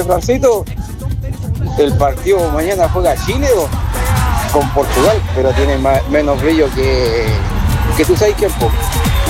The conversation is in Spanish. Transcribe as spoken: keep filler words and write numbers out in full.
Francito, el partido mañana juega Chile o con Portugal, pero tiene más, menos brillo que, que tú sabes quién, po.